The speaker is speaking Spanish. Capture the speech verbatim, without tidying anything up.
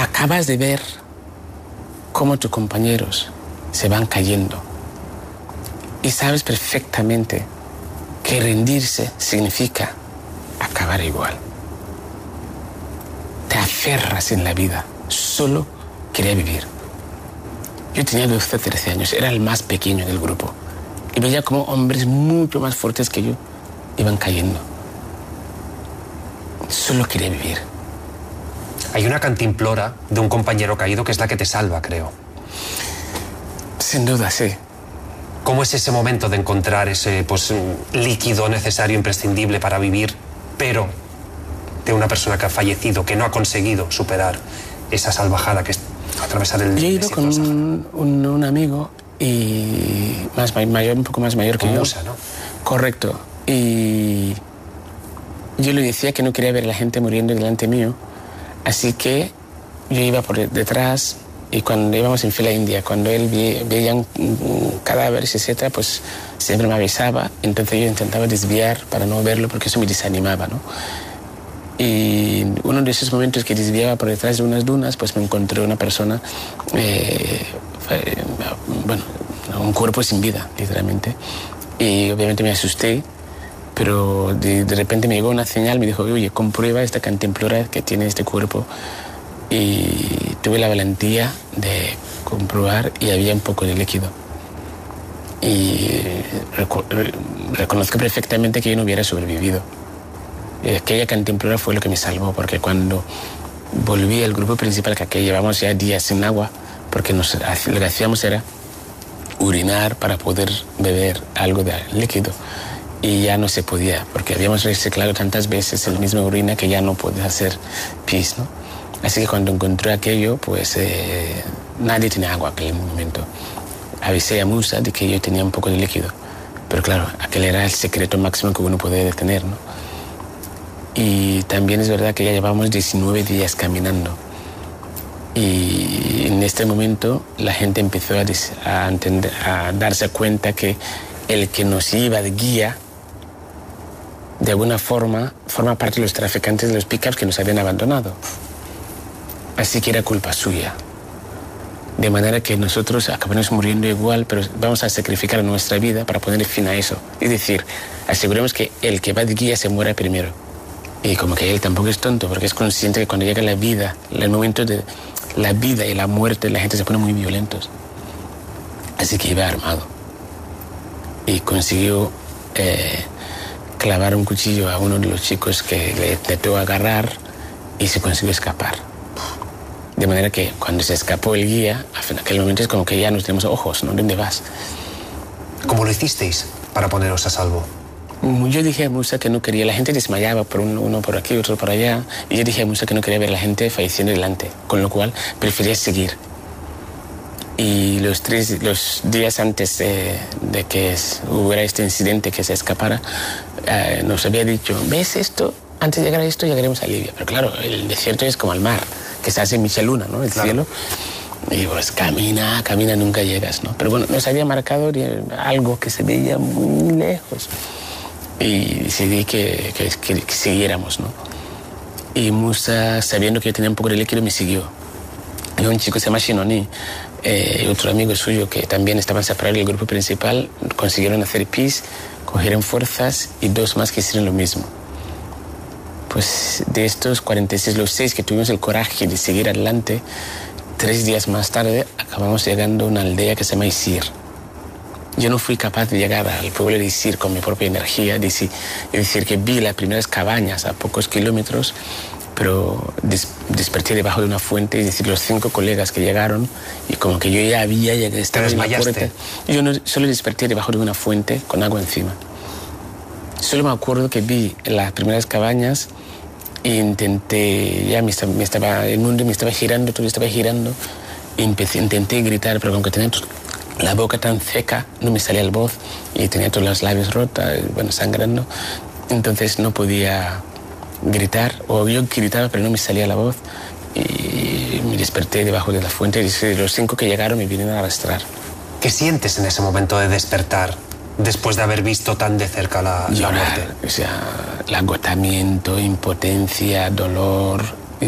acabas de ver cómo tus compañeros se van cayendo y sabes perfectamente que rendirse significa acabar igual. Te aferras en la vida, solo quería vivir. Yo tenía doce o trece años, era el más pequeño del grupo y veía como hombres mucho más fuertes que yo iban cayendo. Solo quería vivir. Hay una cantimplora de un compañero caído que es la que te salva, creo. Sin duda, sí. ¿Cómo es ese momento de encontrar ese pues, líquido necesario, imprescindible para vivir, pero de una persona que ha fallecido, que no ha conseguido superar esa salvajada que es atravesar el desierto? Yo he ido con un, un, un amigo y más mayor, un poco más mayor que yo. Musa, ¿no? Correcto. Y yo le decía que no quería ver a la gente muriendo delante mío, así que yo iba por detrás. Y cuando íbamos en fila india, cuando él ve, veía un, un cadáver, etcétera, pues siempre me avisaba. Entonces yo intentaba desviar para no verlo porque eso me desanimaba, ¿no? Y uno de esos momentos que desviaba por detrás de unas dunas, pues me encontré una persona, eh, bueno, un cuerpo sin vida, literalmente. Y obviamente me asusté, pero de, de repente me llegó una señal, me dijo, oye, comprueba esta cantimplora que tiene este cuerpo. Y tuve la valentía de comprobar y había un poco de líquido. Y reco reconozco perfectamente que yo no hubiera sobrevivido. Y aquella cantimplora fue lo que me salvó, porque cuando volví al grupo principal, que aquí llevamos ya días sin agua, porque nos, lo que hacíamos era urinar para poder beber algo de líquido. Y ya no se podía, porque habíamos reciclado tantas veces el mismo orina que ya no podía hacer pis, ¿no? Así que cuando encontré aquello, pues eh, nadie tenía agua en aquel momento. Avisé a Musa de que yo tenía un poco de líquido, pero claro, aquel era el secreto máximo que uno podía tener, ¿no? Y también es verdad que ya llevábamos diecinueve días caminando. Y en este momento la gente empezó a, a, entender, a darse cuenta que el que nos iba de guía, de alguna forma, forma parte de los traficantes de los pickups que nos habían abandonado. Así que era culpa suya. De manera que nosotros acabamos muriendo igual, pero vamos a sacrificar nuestra vida para poner fin a eso. Es decir, aseguremos que el que va de guía se muera primero. Y como que él tampoco es tonto, porque es consciente que cuando llega la vida, el momento de la vida y la muerte, la gente se pone muy violentos. Así que iba armado. Y consiguió eh, clavar un cuchillo a uno de los chicos que le intentó agarrar y se consiguió escapar. De manera que cuando se escapó el guía, en aquel momento es como que ya nos tenemos ojos, ¿no? ¿Dónde vas? ¿Cómo lo hicisteis para poneros a salvo? Yo dije a Musa que no quería, la gente desmayaba, por uno, uno por aquí, otro por allá, y yo dije a Musa que no quería ver a la gente falleciendo delante, con lo cual prefería seguir. Y los, tres, los días antes de, de que hubiera este incidente, que se escapara, eh, nos había dicho, ¿ves esto? Antes de llegar a esto llegaremos a Libia. Pero claro, el desierto es como el mar, que se hace en Micheluna, ¿no? El claro. cielo. Y pues camina, camina, nunca llegas, ¿no? Pero bueno, nos había marcado algo que se veía muy lejos. Y decidí que, que, que, que siguiéramos, ¿no? Y Musa, sabiendo que yo tenía un poco de líquido, me siguió. Y un chico se llama Shinoni, eh, otro amigo suyo que también estaban separados del grupo principal, consiguieron hacer pis, cogieron fuerzas y dos más que hicieron lo mismo. Pues de estos cuarenta y seis, los seis que tuvimos el coraje de seguir adelante, tres días más tarde acabamos llegando a una aldea que se llama Isir. Yo no fui capaz de llegar al pueblo de Isir con mi propia energía, es decir, es decir que vi las primeras cabañas a pocos kilómetros, pero des desperté debajo de una fuente, es decir, los cinco colegas que llegaron, y como que yo ya había llegado, estaba en la puerta. Yo no, solo desperté debajo de una fuente con agua encima. Solo me acuerdo que vi las primeras cabañas e intenté, ya me estaba, me estaba, el mundo me estaba girando, todo estaba girando, y empecé, intenté gritar, pero aunque tenía la boca tan seca, no me salía el voz, y tenía todos los labios rotos, bueno, sangrando, entonces no podía gritar, o yo gritaba pero no me salía la voz, y me desperté debajo de la fuente, y los cinco que llegaron me vinieron a arrastrar. ¿Qué sientes en ese momento de despertar, después de haber visto tan de cerca la, la muerte? O sea, el agotamiento, impotencia, dolor,